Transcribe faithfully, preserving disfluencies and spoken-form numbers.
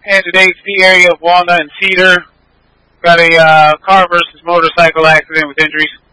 Kansas H D area of Walnut and Cedar. Got a uh, car versus motorcycle accident with injuries.